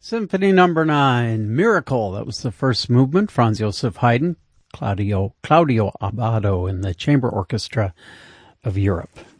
Symphony Number 9, Miracle. That was the first movement. Franz Joseph Haydn, Claudio Abbado in the Chamber Orchestra of Europe.